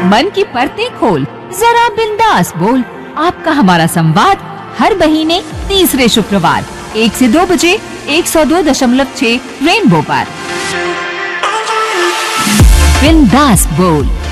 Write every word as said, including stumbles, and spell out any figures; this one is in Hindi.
मन की परतें खोल, जरा बिंदास बोल। आपका हमारा संवाद हर महीने तीसरे शुक्रवार एक से दो बजे एक सौ दो दशमलव छह रेनबो पर। बिंदास बोल।